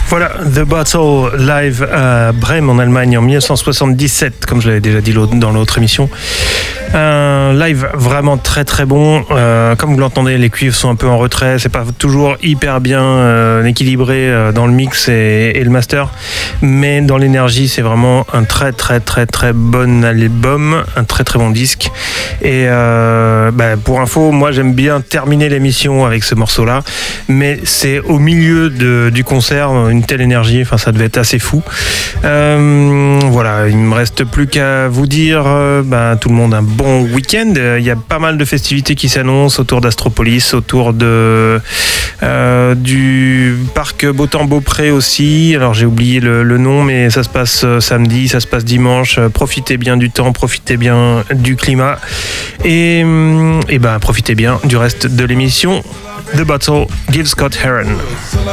Voilà, The Battle live à Brême en Allemagne en 1977, comme je l'avais déjà dit dans l'autre émission. Un live vraiment très très bon. Comme vous l'entendez, les cuivres sont un peu en retrait. C'est pas toujours hyper bien équilibré dans le mix et le master, mais dans l'énergie, c'est vraiment un très très très très bon album, un très très bon disque. Et pour info, moi j'aime bien terminer l'émission avec ce morceau-là, mais c'est au milieu du concert, une telle énergie, enfin ça devait être assez fou. Voilà, il me reste plus qu'à vous dire tout le monde un bon week-end. Il y a pas mal de festivités qui s'annoncent autour d'Astropolis, autour du parc Beautemps-Beaupré aussi. Alors j'ai oublié le nom, mais ça se passe samedi, ça se passe dimanche. Profitez bien du temps, profitez bien du climat et profitez bien du reste de l'émission. The Battle, Gil Scott-Heron.